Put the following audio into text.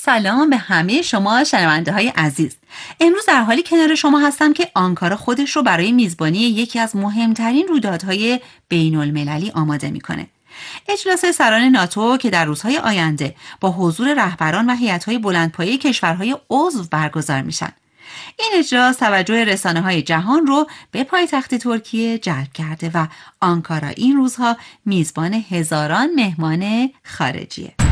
سلام به همه شما شنونده های عزیز. امروز در حالی کنار شما هستم که آنکارا خودش رو برای میزبانی یکی از مهمترین رویدادهای بین المللی آماده میکنه. اجلاس سران ناتو که در روزهای آینده با حضور رهبران و هیئت‌های بلندپایه کشورهای عضو برگزار میشن. این اجلاس توجه رسانه‌های جهان رو به پایتخت ترکیه جلب کرده و آنکارا این روزها میزبان هزاران مهمان خارجیه.